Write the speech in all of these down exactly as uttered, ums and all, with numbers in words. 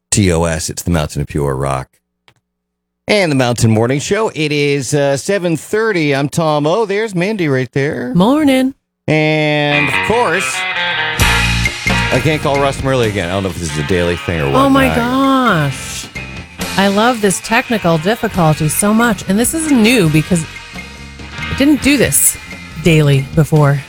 T O S, it's the Mountain of Pure Rock. And the Mountain Morning Show. It is uh, seven thirty. I'm Tom O. There's Mandy right there. Morning. And, of course, I can't call Russ Murley again. I don't know if this is a daily thing or what. Oh, my gosh. I love this technical difficulty so much. And this is new because I didn't do this daily before.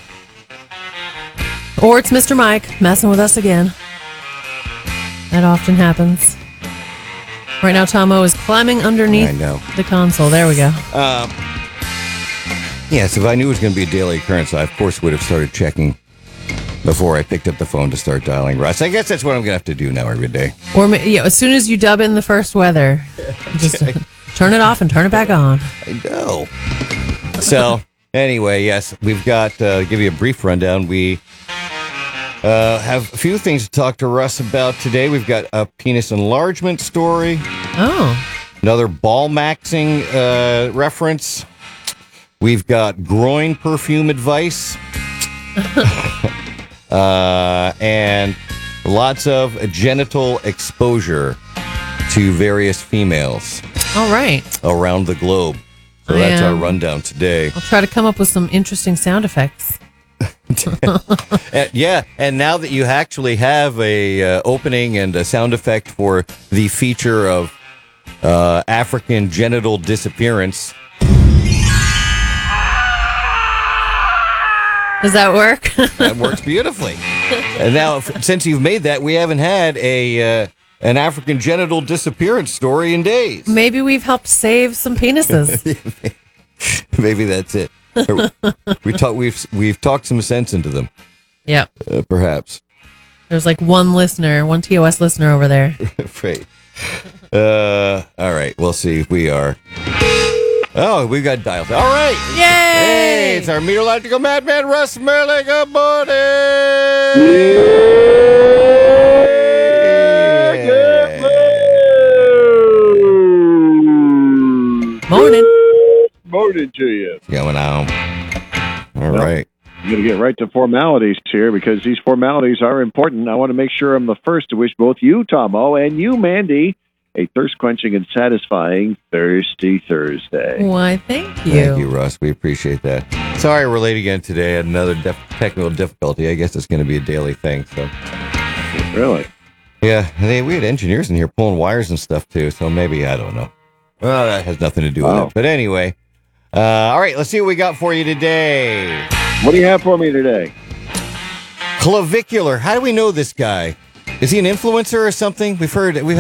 Or it's Mister Mike messing with us again. That often happens. Right now, Tomo is climbing underneath I know. the console. There we go. Uh, yes, if I knew it was going to be a daily occurrence, I, of course, would have started checking before I picked up the phone to start dialing Russ. I guess that's what I'm going to have to do now every day. Or yeah, as soon as you dub in the first weather, just uh, turn it off and turn it back on. I know. So, anyway, yes, we've got, uh, give you a brief rundown. We uh, have a few things to talk to Russ about today. We've got a penis enlargement story. Oh. Another ball maxing uh, reference. We've got groin perfume advice. uh, and lots of genital exposure to various females. All right. Around the globe. So I that's our am. rundown today. I'll try to come up with some interesting sound effects. Uh, yeah, and now that you actually have a uh, opening and a sound effect for the feature of uh, African genital disappearance. Does that work? That works beautifully. And now, f- since you've made that, we haven't had a uh, an African genital disappearance story in days. Maybe we've helped save some penises. Maybe that's it. we talk, we've we've talked some sense into them. Yeah. Uh, perhaps. There's like one listener, one T O S listener over there. Right. Uh, all right. We'll see if we are. Oh, we got dialed. All right. Yay! Hey, it's our meteorological madman, Russ Merlin. Good morning. Morning. Morning. Morning to you. Going on. All Well, right. I'm going to get right to formalities here because these formalities are important. I want to make sure I'm the first to wish both you, Tomo, and you, Mandy, a thirst-quenching and satisfying Thirsty Thursday. Why, thank you. Thank you, Russ. We appreciate that. Sorry we're late again today. I had another def- technical difficulty. I guess it's going to be a daily thing. So, Really? yeah, they, we had engineers in here pulling wires and stuff too. So maybe, I don't know. Well, that has nothing to do with Wow. it. But anyway, uh, all right, let's see what we got for you today. What do you have for me today? Clavicular. How do we know this guy? Is he an influencer or something? We've heard. We've